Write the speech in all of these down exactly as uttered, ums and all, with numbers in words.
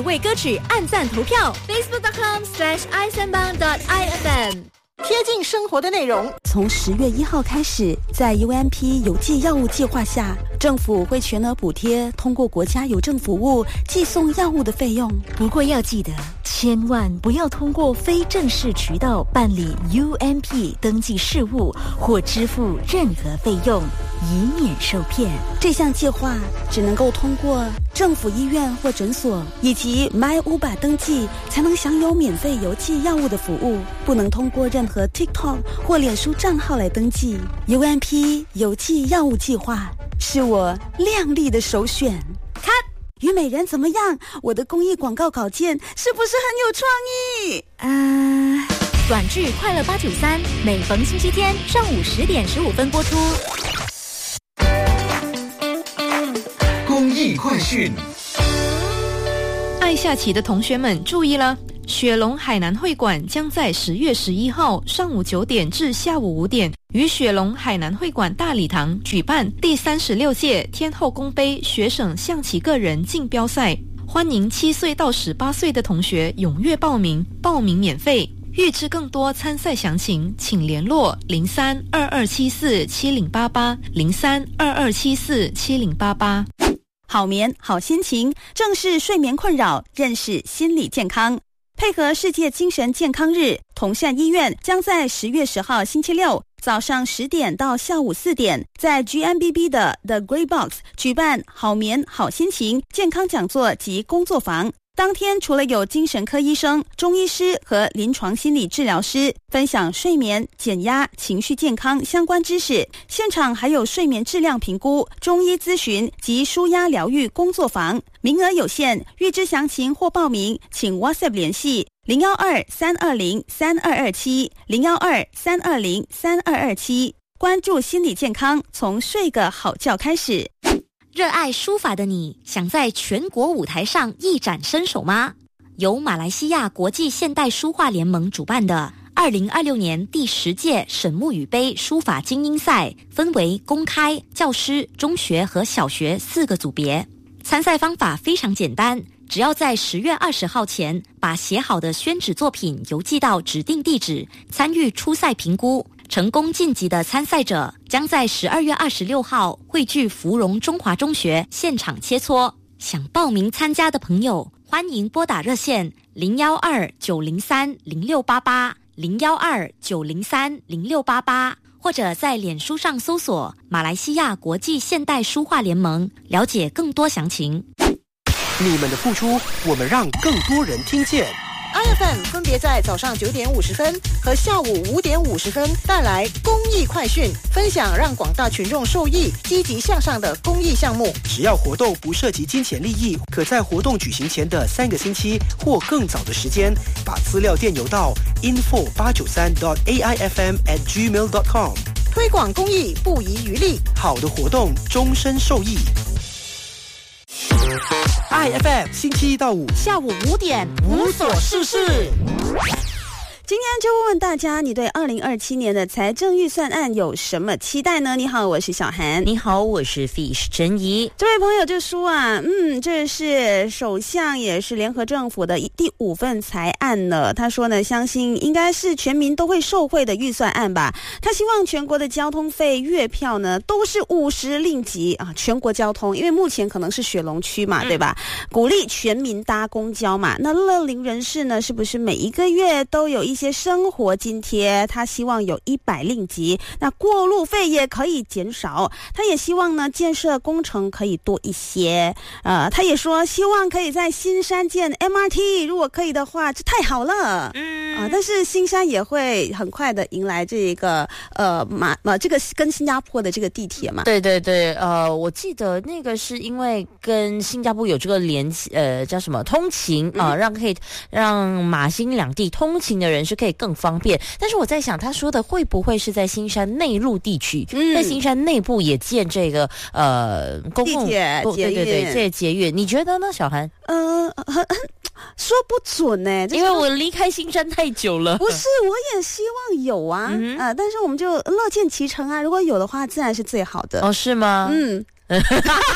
为歌曲按赞投票 facebook dot com slash i sembang dot i f m。 贴近生活的内容。 从十月一号开始，在 U N P 邮寄药物计划下，政府会全额补贴通过国家邮政服务寄送药物的费用。 不过要记得，千万不要通过非正式渠道办理 U N P 登记事务或支付任何费用，以免受骗。 这项计划只能够通过政府医院或诊所以及 MyUba 登记，才能享有免费邮寄药物的服务，不能通过任何 TikTok 或脸书账号来登记。 U N P 邮寄药物计划是我亮丽的首选。看虞美人怎么样？我的公益广告稿件是不是很有创意？ 呃，短剧快乐八九三，每逢星期天上午十点十五分播出。 公益快讯， 爱下棋的同学们注意了！雪龙海南会馆将在十月十一号上午九点至下午五点，于雪龙海南会馆大礼堂举办第三十六届天后宫杯学省象棋个人竞标赛，欢迎七岁到十八岁的同学踊跃报名，报名免费。预知更多参赛详情，请联络零三二二七四七零八八零三二二七四七零八八。 好眠好心情，正视睡眠困扰，认识心理健康。配合世界精神健康日，同善医院将在十月十号星期六早上十点到下午四点，在 G M B B 的 The Grey Box 举办好眠好心情健康讲座及工作坊。当天除了有精神科医生、中医师和临床心理治疗师分享睡眠、减压、情绪健康相关知识，现场还有睡眠质量评估、中医咨询及舒压疗愈工作坊，名额有限，预知详情或报名请 WhatsApp 联系零一二三二零三二二七 零一二三二零三二二七，关注心理健康，从睡个好觉开始。 热爱书法的你，想在全国舞台上一展身手吗？由马来西亚国际现代书画联盟主办的二零二六年第十届沈沐雨杯书法精英赛，分为公开、教师、中学和小学四个组别。参赛方法非常简单，只要在十月二十号前把写好的宣纸作品邮寄到指定地址，参与初赛评估。成功晋级的参赛者将在十二月二十六号汇聚芙蓉中华中学现场切磋。想报名参加的朋友，欢迎拨打热线零一二九零三零六八八零一二九零三零六八八，或者在脸书上搜索马来西亚国际现代书画联盟，了解更多详情。 你们的付出，我们让更多人听见。I F M 分别在早上九点五十分和下午五点五十分带来公益快讯，分享让广大群众受益、积极向上的公益项目。只要活动不涉及金钱利益，可在活动举行前的三个星期或更早的时间，把资料电邮到 info 八九三 dot a i f m at gmail dot com， 推广公益不遗余力，好的活动终身受益。I F M 星期一到五下午五点无所事事。 今天就问问大家，你对二零二七年的财政预算案有什么期待呢？你好，我是小韩。 你好，我是 Fish 陈怡。 这位朋友就说啊，嗯，这是首相也是联合政府的第五份财案了。他说呢，相信应该是全民都会受惠的预算案吧。他希望全国的交通费月票呢都是五十令吉啊，全国交通，因为目前可能是雪隆区嘛，嗯、对吧？鼓励全民搭公交嘛。那乐龄人士呢，是不是每一个月都有一些生活津贴？他希望有一百令吉，那过路费也可以减少。他也希望呢，建设工程可以多一些。呃，他也说希望可以在新山建 M R T， 如果可以的话，这太好了。嗯啊、呃，但是新山也会很快的迎来这个呃马呃这个跟新加坡的这个地铁嘛。 对对对，呃，我记得那个是因为跟新加坡有这个联呃叫什么通勤啊、呃嗯，让可以让马新两地通勤的人是可以更方便。但是我在想，他说的会不会是在新山内陆地区，嗯、在新山内部也建这个呃公共地铁捷运？ 对对对，这捷运，你觉得呢，小韩？ 呃，很很说不准呢、欸， 因为我离开新山太久了。 不是，我也希望有啊，嗯、呃，但是我们就乐见其成啊。如果有的话，自然是最好的。 哦，是吗？ 嗯。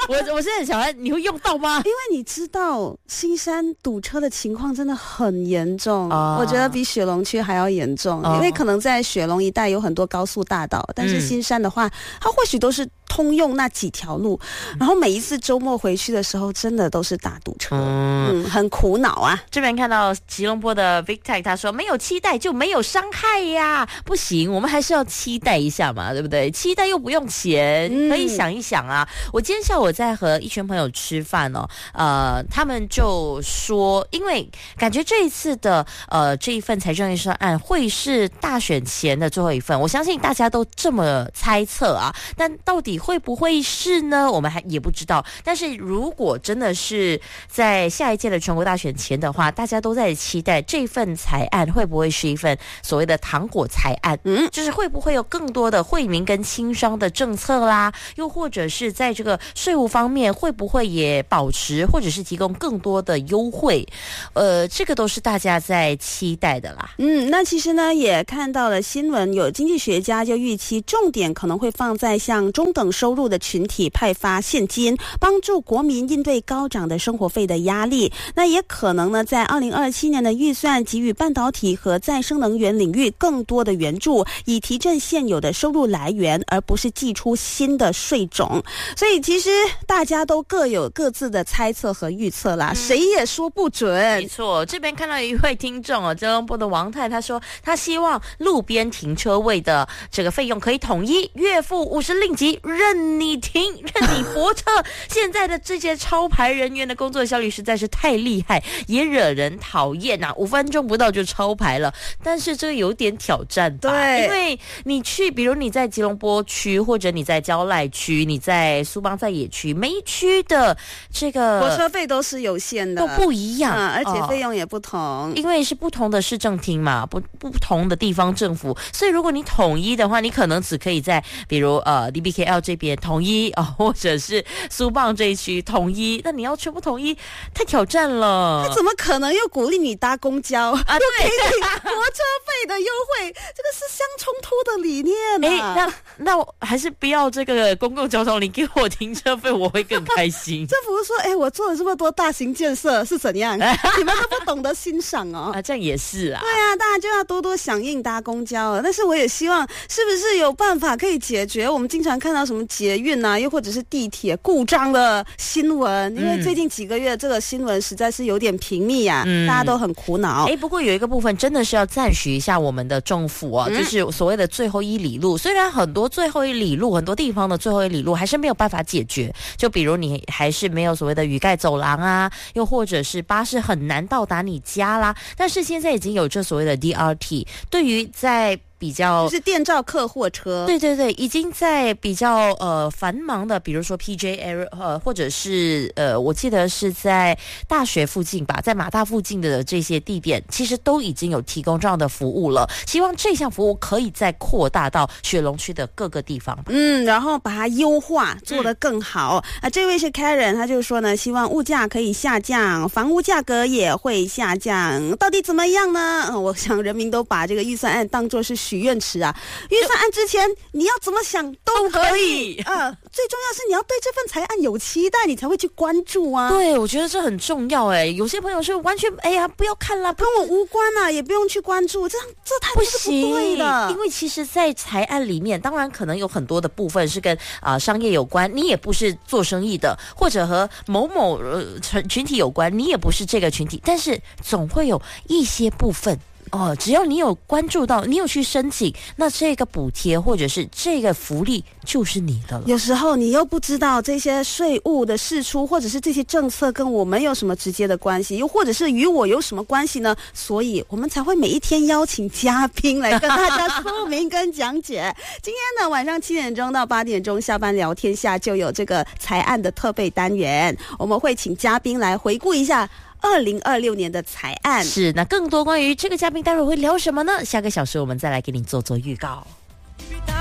我我是很想问，你会用到吗？ 因为你知道新山堵车的情况真的很严重， 哦、 我觉得比雪隆区还要严重、哦、因为可能在雪隆一带有很多高速大道，但是新山的话、嗯、它或许都是通用那几条路，然后每一次周末回去的时候真的都是大堵车， 嗯, 嗯很苦恼啊。 这边看到吉隆坡的 Victor 他说没有期待就没有伤害呀，不行，我们还是要期待一下嘛，对不对？期待又不用钱、嗯、可以想一想啊。我今天下午在和一群朋友吃饭哦，呃，他们就说因为感觉这一次的呃这一份财政预算案会是大选前的最后一份，我相信大家都这么猜测啊，但到底会不会是呢？我们还也不知道。但是如果真的是在下一届的全国大选前的话，大家都在期待这份财案会不会是一份所谓的糖果财案，嗯，就是会不会有更多的惠民跟轻商的政策啦，又或者是在这个税务方面会不会也保持或者是提供更多的优惠，呃，这个都是大家在期待的啦。 嗯，那其实呢也看到了新闻，有经济学家就预期重点可能会放在向中等收入的群体派发现金，帮助国民应对高涨的生活费的压力。那也可能呢在二零二七年的预算给予半导体和再生能源领域更多的援助，以提振现有的收入来源，而不是祭出新的税种。所以其实大家都各有各自的猜测和预测啦、嗯、谁也说不准。 没错，这边看到一位听众哦，吉隆坡的王太，他说他希望路边停车位的这个费用可以统一，月付五十令吉，任你停，任你泊车。现在的这些超牌人员的工作效率实在是太厉害，也惹人讨厌啊！五分钟不到就超牌了，但是这个有点挑战吧？对，因为你去，比如你在吉隆坡区，或者你在蕉赖区，你在苏邦在野区，每一区的这个泊车费都是有限的， 都不一样， 嗯、而且费用也不同、哦， 因为是不同的市政厅嘛，不不同的地方政府，所以如果你统一的话，你可能只可以在比如呃 D B K L 这边统一啊、哦，或者是苏邦这一区统一，那你要全部统一，太挑战了。 他怎么可能又鼓励你搭公交啊？又给你泊车费的优惠，这个是相冲突的理念啊！ 哎，那那我还是不要这个公共交通，你给我停车费，我会更开心。 政府说，哎，我做了这么多大型建设是怎样？你们都不懂得欣赏哦。 啊，这样也是啊。 对啊，大家就要多多响应搭公交了。但是我也希望，是不是有办法可以解决我们经常看到什么捷运啊，又或者是地铁故障的新闻？因为最近几个月这个新闻实在是有点频密啊，嗯、大家都很苦恼。 哎，不过有一个部分真的是要赞许一下我们的政府啊，嗯、就是所谓的最后一里路。虽然很多最后一里路，很多地方的最后一里路还是没有办法解决，就比如你还是没有所谓的雨盖走廊啊，又或者是巴士很难到达你家啦。但是现在已经有这所谓的 D R T， 对于在比较就是电召客货车， 对对对，已经在比较呃繁忙的，比如说 P J 呃或者是呃，我记得是在大学附近吧，在马大附近的这些地点，其实都已经有提供这样的服务了。希望这项服务可以再扩大到雪隆区的各个地方吧。 嗯，然后把它优化，做得更好。嗯、啊，这位是 Karen， 他就说呢，希望物价可以下降，房屋价格也会下降。到底怎么样呢？嗯，我想人民都把这个预算案当作是许愿池啊，预算案之前你要怎么想都可以啊、呃，最重要是你要对这份财案有期待，你才会去关注啊。 对，我觉得这很重要哎。有些朋友是完全哎呀不要看啦， 跟我无关啊，也不用去关注，这样这太不是不对的。 因为其实在财案里面，当然可能有很多的部分是跟啊、呃、商业有关，你也不是做生意的，或者和某某呃群群体有关，你也不是这个群体，但是总会有一些部分。哦，只要你有关注到，你有去申请，那这个补贴或者是这个福利就是你的了。 有时候你又不知道这些税务的释出，或者是这些政策跟我们有什么直接的关系，又或者是与我有什么关系呢？所以我们才会每一天邀请嘉宾来跟大家说明跟讲解。今天呢，晚上七点钟到八点钟下班聊天下就有这个财案的特备单元，我们会请嘉宾来回顾一下二零二六年的财案。 是，那更多关于这个嘉宾待会会聊什么呢？下个小时我们再来给你做做预告。